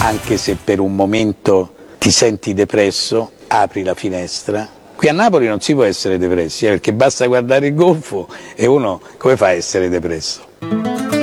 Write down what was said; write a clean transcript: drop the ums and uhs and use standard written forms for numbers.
anche se per un momento ti senti depresso, apri la finestra. Qui a Napoli non si può essere depressi, perché basta guardare il golfo e uno come fa a essere depresso?